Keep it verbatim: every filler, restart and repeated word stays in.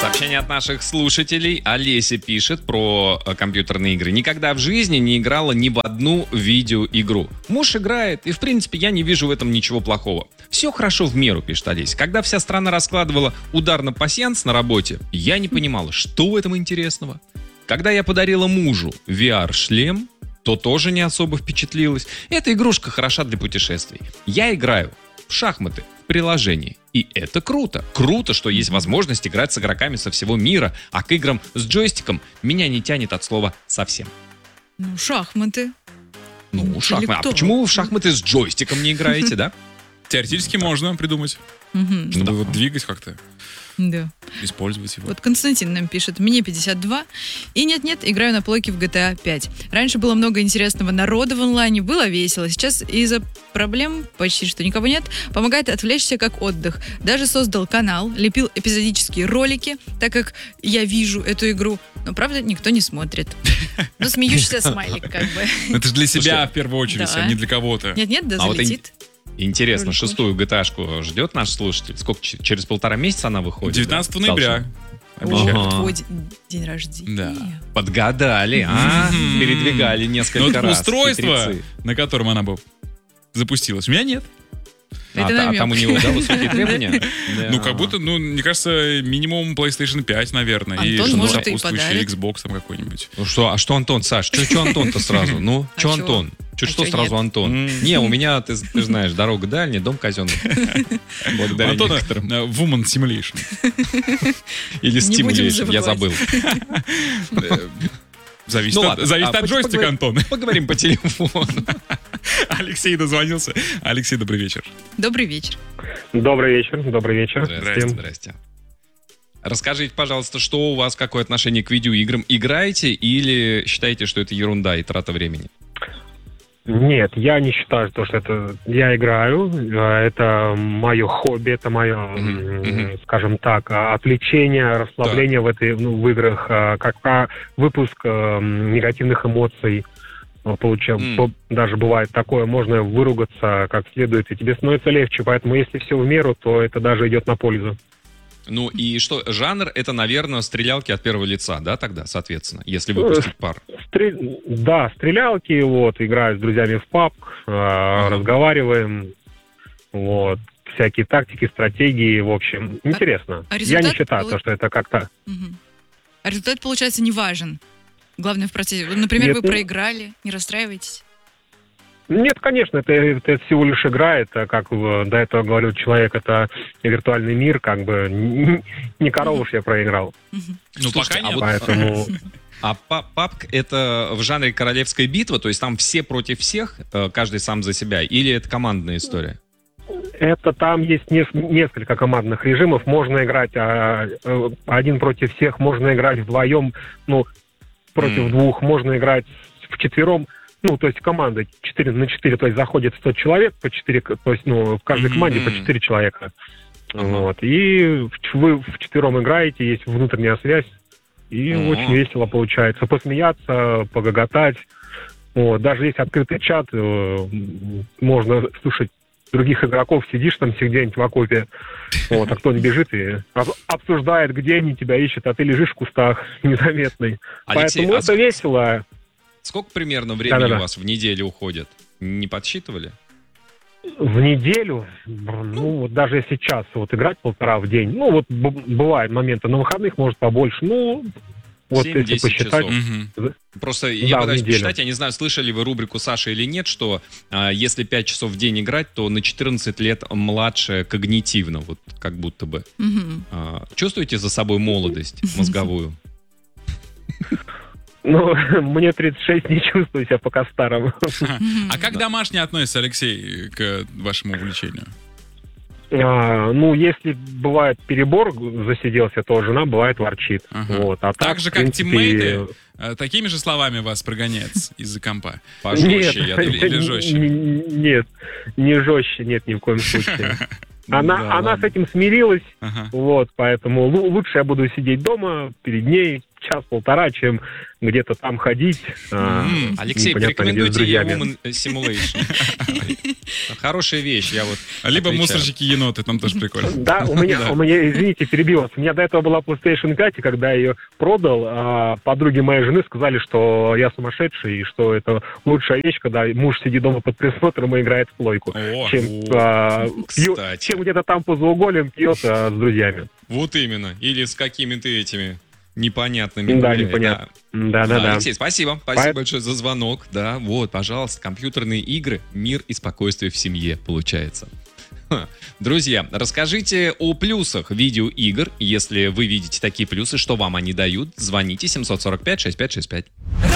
Сообщение от наших слушателей. Олеся пишет про компьютерные игры. Никогда в жизни не играла ни в одну видеоигру. Муж играет, и в принципе я не вижу в этом ничего плохого. Все хорошо в меру, пишет Олеся. Когда вся страна раскладывала удар на пасьянс на работе, я не понимала, что в этом интересного. Когда я подарила мужу ви ар-шлем, то тоже не особо впечатлилась. Эта игрушка хороша для путешествий. Я играю в шахматы в приложении. И это круто. Круто, что есть возможность играть с игроками со всего мира, а к играм с джойстиком меня не тянет от слова совсем. Ну, шахматы. Ну, шахматы. А почему вы в шахматы с джойстиком не играете, да? Теоретически можно придумать, чтобы его двигать как-то. Да. Использовать его. Вот Константин нам пишет: мне пятьдесят два, и нет-нет, играю на плойке в джи ти эй пять. Раньше было много интересного народа в онлайне, было весело. Сейчас из-за проблем почти что никого нет. Помогает отвлечься как отдых. Даже создал канал, лепил эпизодические ролики, так как я вижу эту игру, но правда никто не смотрит. Ну, смеющийся смайлик как бы. Это же для себя в первую очередь, а не для кого-то. Нет-нет, да залетит. Интересно, шестую джи ти эй-шку ждет наш слушатель? Сколько? Через полтора месяца она выходит? девятнадцатого ноября. Ага. Твой день рождения. Да. Подгадали, а? Передвигали несколько раз. Устройство, на котором она бы запустилась, у меня нет. А там у него, да, высокие требования? Ну, как будто, ну, мне кажется, минимум PlayStation пять, наверное. Антон, может, и сопутствующий Xbox там какой-нибудь. Ну что, а что Антон, Саш? Что Антон-то сразу? Ну, что Антон? Чуть что сразу Антон? Не, у меня, ты знаешь, дорога дальняя, дом казенный. Благодаря некоторым. Woman Simulation. Или Stimulation, я забыл. Зависит, ну, от, зависит а, от джойстика, поговорим, Антон. Поговорим по телефону. Алексей дозвонился. Алексей, добрый вечер. Добрый вечер. Добрый вечер, добрый вечер. Здрасте, здрасте. Расскажите, пожалуйста, что у вас, какое отношение к видеоиграм? Играете или считаете, что это ерунда и трата времени? Нет, я не считаю, что это... Я играю, это мое хобби, это мое, mm-hmm. скажем так, отвлечение, расслабление да. в этой ну, в играх, как выпуск негативных эмоций. Получаем, mm. Даже бывает такое, можно выругаться как следует, и тебе становится легче. Поэтому если все в меру, то это даже идет на пользу. Ну и что, жанр это, наверное, стрелялки от первого лица, да, тогда, соответственно, если выпустить пар? Стрель... Да, стрелялки, вот, играю с друзьями в паб, э, uh-huh. разговариваем, вот, всякие тактики, стратегии, в общем, интересно. А, а Я не считаю, пол... то, что это как-то... Uh-huh. А результат, получается, не важен. Главное в процессе. Например, Нет, вы ну... проиграли, не расстраивайтесь. Нет, конечно, это, это всего лишь игра, это, как до этого говорил человек, это виртуальный мир, как бы не, не корову уж я проиграл. Ну, Слушайте, пока нет. А, поэтому... а пабг это в жанре королевская битва, то есть там все против всех, каждый сам за себя, или это командная история? Это там есть не, несколько командных режимов, можно играть а, один против всех, можно играть вдвоем, ну, против mm. двух, можно играть вчетвером. Ну, то есть команда четыре на четыре, то есть заходит сто человек по четыре, то есть, ну, в каждой команде mm-hmm. по четыре человека. Uh-huh. Вот. И вы вчетвером играете, есть внутренняя связь, и uh-huh. очень весело получается. Посмеяться, погоготать. Вот. Даже есть открытый чат, можно слушать других игроков, сидишь там все где-нибудь в окопе, вот, а кто-нибудь бежит и обсуждает, где они тебя ищут, а ты лежишь в кустах незаметный. Алексей, Поэтому а это весело. Сколько примерно времени Да-да-да. у вас в неделю уходит? Не подсчитывали? В неделю? Ну, вот даже сейчас вот играть полтора в день. Ну, вот б- бывают моменты. На выходных, может, побольше. Ну, вот если посчитать. Угу. Просто да, я пытаюсь посчитать, я не знаю, слышали вы рубрику Саши или нет, что а, если пять часов в день играть, то на четырнадцать лет младше когнитивно, вот как будто бы. Угу. А, чувствуете за собой молодость мозговую? Ну, мне тридцать шесть, не чувствую себя пока старым. А как домашние относятся, Алексей, к вашему увлечению? А, ну, если бывает перебор, засиделся, то жена бывает ворчит. Ага. Вот. А так, так же, в как принципе... тиммейты, такими же словами вас прогоняет из-за компа? Пожестче, я думаю, или жестче? Нет, не жестче, нет, ни в коем случае. Она, она с этим смирилась, ага. вот, поэтому лучше я буду сидеть дома перед ней, час-полтора, чем где-то там ходить. а, М, Алексей, непонятно где с порекомендуйте друзьями. Human Simulation. Хорошая вещь, я вот Либо отвечаю. мусорщики-еноты, там тоже прикольно. Да, у меня, Да. у меня, извините, перебил вас. У меня до этого была PlayStation пять, и когда я ее продал, а, подруги моей жены сказали, что я сумасшедший, и что это лучшая вещь, когда муж сидит дома под присмотром и играет в плойку, О, чем, о, а, пью- кстати. чем где-то там по зауголям пьет а, с друзьями. Вот именно. Или с какими-то этими непонятными. Да, гуляет, непонятно. Да, Да-да-да. Алексей, спасибо. Спасибо По- большое за звонок. Да, вот, пожалуйста, компьютерные игры, мир и спокойствие в семье получается. Ха. Друзья, расскажите о плюсах видеоигр. Если вы видите такие плюсы, что вам они дают, звоните семь сорок пять шестьдесят пять шестьдесят пять.